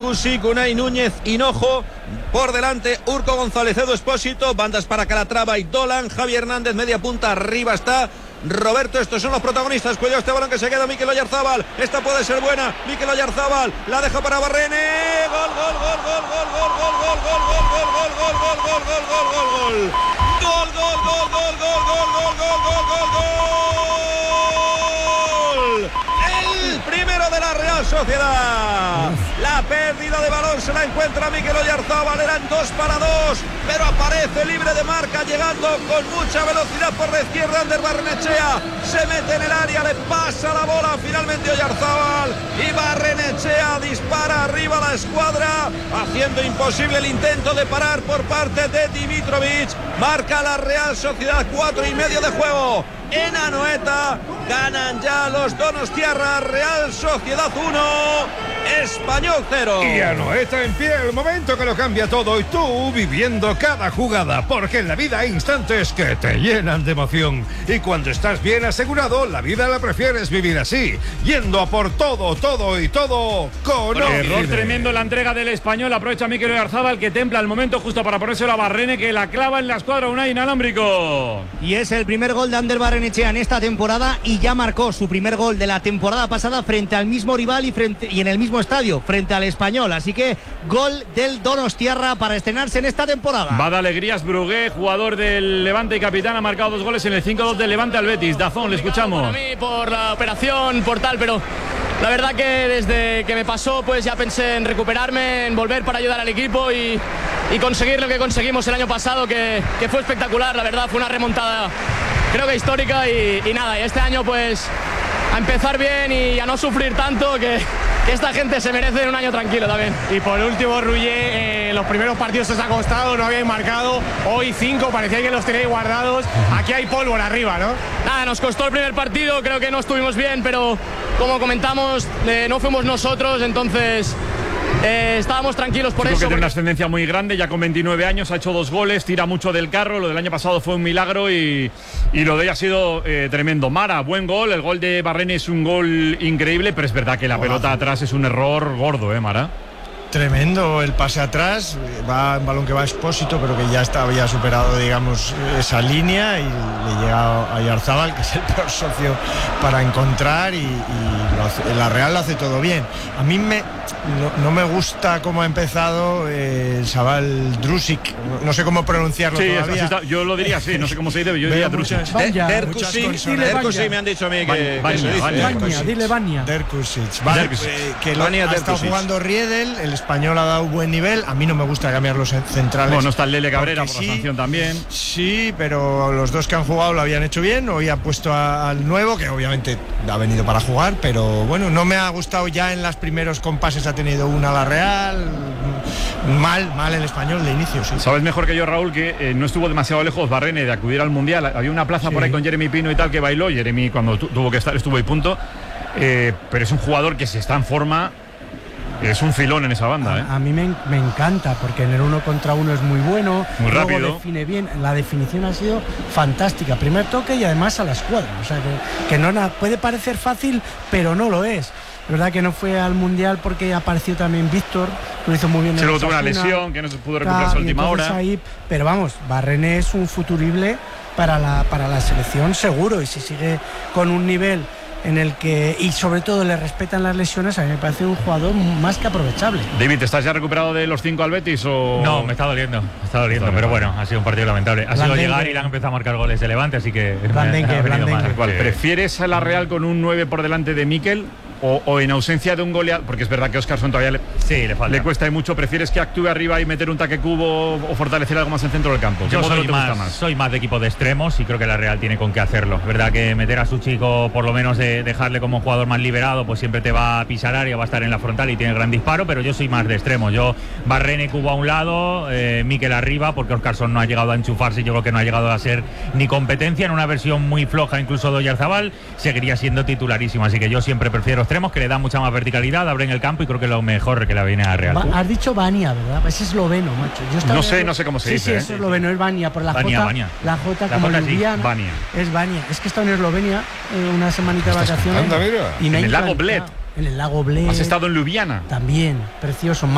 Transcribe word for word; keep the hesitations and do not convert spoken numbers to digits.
Derkusic, Unai Núñez, Hinojo. Por delante, Urco González, Edu Expósito. Bandas para Calatrava y Dolan. Javi Hernández, media punta. Arriba está Roberto. Estos son los protagonistas. Cuidado este balón que se queda. Mikel Oyarzábal. Esta puede ser buena. Mikel Oyarzábal la deja para Barrene. Gol, gol, gol, gol, gol, gol, gol, gol, gol, gol, gol, gol, gol, gol, gol, gol, gol, gol, gol. Gol, gol, gol, gol, gol, gol, gol, gol, gol, gol, gol. El primero de la Real Sociedad. La pérdida de balón se la encuentra Mikel Oyarzábal. Eran dos para dos, pero aparece libre de marca, llegando con mucha velocidad por la izquierda. Ander Barrenechea se mete en el área, le pasa la bola finalmente Oyarzábal y Barrenechea dispara arriba a la escuadra, haciendo imposible el intento de parar por parte de Dimitrovic. Marca la Real Sociedad, cuatro y medio de juego en Anoeta. Ganan ya los donostiarras. Real Sociedad uno, Español cero. Y Anoeta en pie, el momento que lo cambia todo, y tú viviendo cada jugada, porque en la vida hay instantes que te llenan de emoción, y cuando estás bien asegurado, la vida la prefieres vivir así, yendo a por todo, todo y todo con Error Ogide. tremendo en la entrega del Español. Aprovecha Mikel Oyarzábal, que templa el momento justo para ponérselo a Barrene, que la clava en la escuadra. Unai inalámbrico. Y es el primer gol de Ander Barrenechea en esta temporada, y ya marcó su primer gol de la temporada pasada frente al mismo rival y, frente, y en el mismo estadio, frente al Español. Así que gol del donostiarra para estrenarse en esta temporada. Va de alegrías Brugué, jugador del Levante y capitán, ha marcado dos goles en el cinco dos del Levante al Betis. Dazón, le escuchamos. Por mí, por la operación, por tal, pero la verdad que desde que me pasó, pues ya pensé en recuperarme, en volver para ayudar al equipo y, y conseguir lo que conseguimos el año pasado, que, que fue espectacular. La verdad, fue una remontada, creo que histórica, y, y nada, y este año pues a empezar bien y a no sufrir tanto, que, que esta gente se merece un año tranquilo también. Y por último, Rullé, eh, los primeros partidos os ha costado, no habíais marcado, hoy cinco, parecía que los tenéis guardados, aquí hay pólvora arriba, ¿no? Nada, nos costó el primer partido, creo que no estuvimos bien, pero como comentamos, eh, no fuimos nosotros, entonces Eh, estábamos tranquilos por Chico eso. que tiene porque... una ascendencia muy grande, ya con veintinueve años, ha hecho dos goles, tira mucho del carro. Lo del año pasado fue un milagro y, y lo de ella ha sido eh, tremendo. Mara, buen gol. El gol de Barrene es un gol increíble, pero es verdad que la Golazo. pelota atrás es un error gordo, ¿eh, Mara? Tremendo el pase atrás, va un balón que va a Expósito, pero que ya está, había superado, digamos, esa línea, y le llega a Oyarzábal, que es el peor socio para encontrar, y, y lo hace, la Real lo hace todo bien. A mí me, no, no me gusta cómo ha empezado eh, el chaval Drusic, no, no sé cómo pronunciarlo sí, todavía. Está, yo lo diría así, no sé cómo se dice, yo diría Drusic. Derkusic me han dicho a mí que, Vania, que se dice. Vania, Vania, dile Vania. Derkusic, vale, Derkusic. Eh, que lo, Vania ha estado Derkusic. jugando Riedel, el Español ha dado buen nivel. A mí no me gusta cambiar los centrales. Bueno, está el Lele Cabrera por sí, la sanción también. Sí, pero los dos que han jugado lo habían hecho bien. Hoy ha puesto a, al nuevo, que obviamente ha venido para jugar, pero bueno, no me ha gustado. Ya en los primeros compases ha tenido una la Real. Mal, mal el Español de inicio, sí. Sabes mejor que yo, Raúl, que eh, no estuvo demasiado lejos Barrene de acudir al Mundial. Había una plaza sí. por ahí con Jeremy Pino y tal, que bailó. Jeremy, cuando tu, tuvo que estar, estuvo y punto. Eh, pero es un jugador que si está en forma, es un filón en esa banda. A, ¿eh? a mí me, me encanta, porque en el uno contra uno es muy bueno, muy luego rápido, define bien, la definición ha sido fantástica, primer toque y además a la escuadra, o sea que, que no na, puede parecer fácil, pero no lo es. Es verdad que no fue al Mundial porque apareció también Víctor, que lo hizo muy bien. Se luego tuvo una lesión que no se pudo recuperar a última hora. Ahí, pero vamos, Barrene es un futurible para la, para la selección seguro, y si sigue con un nivel en el que, y sobre todo le respetan las lesiones, a mí me parece un jugador más que aprovechable. David, ¿estás ya recuperado de los cinco al Betis o...? No, me está doliendo, me está doliendo, está pero bueno, ha sido un partido lamentable. Ha sido llegar y le han empezado a marcar goles de Levante, así que... Blandengue, Blandengue. ¿Prefieres a la Real con un nueve por delante de Mikel? O, o en ausencia de un goleador, porque es verdad que Óscarson todavía le, sí, le, falta. le cuesta y mucho. ¿Prefieres que actúe arriba y meter un taque cubo o fortalecer algo más en el centro del campo? Yo soy te más, gusta más? soy más de equipo de extremos y creo que la Real tiene con qué hacerlo. Es verdad que meter a su chico, por lo menos de dejarle como jugador más liberado, pues siempre te va a pisar área, va a estar en la frontal y tiene gran disparo, pero yo soy más de extremos. Yo Barrene, Cubo a un lado, eh, Mikel arriba, porque Óscarson no ha llegado a enchufarse, yo creo que no ha llegado a ser ni competencia, en una versión muy floja incluso de Oyarzábal, seguiría siendo titularísimo, así que yo siempre prefiero extremos, que le dan mucha más verticalidad, abren el campo y creo que es lo mejor que la viene a Real. Has dicho Vania, ¿verdad? Es esloveno, macho. Yo no sé, de... no sé cómo se sí, dice. Sí, ¿eh? es esloveno, es Vania, por la Vania, J. Vania. La J la como J Ljubljana. Sí, Vania. Es Vania. Es que he estado en Eslovenia eh, una semanita de vacaciones. Anda, mira. Y me en el lago Bled. Bled. En el lago Bled. ¿Has estado en Ljubljana? También, precioso.